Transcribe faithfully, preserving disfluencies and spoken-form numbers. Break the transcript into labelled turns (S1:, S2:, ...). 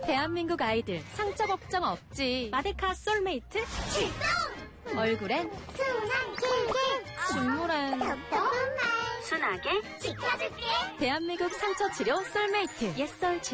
S1: 대한민국 아이들 상처 걱정 없지. 마데카 솔메이트
S2: 출동!
S1: 얼굴엔
S2: 순한 길게
S1: 중물엔
S2: 똑똑한 말
S1: 순하게
S2: 지켜줄게.
S1: 대한민국 상처 치료 솔메이트 옛설